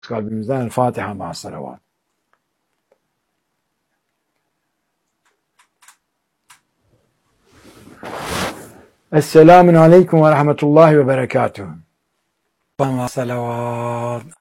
kalbimizden. El Fatiha ma'a salavat. Esselamun aleyküm ve rahmetullahi ve berekatuhu. Salavat.